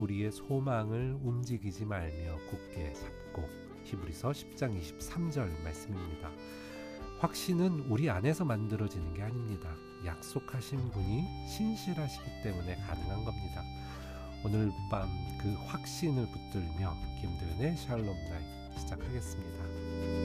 우리의 소망을 움직이지 말며 굳게 잡고. 히브리서 10장 23절 말씀입니다. 확신은 우리 안에서 만들어지는 게 아닙니다. 약속하신 분이 신실하시기 때문에 가능한 겁니다. 오늘 밤 그 확신을 붙들며 김도윤의 샬롬 나잇 시작하겠습니다.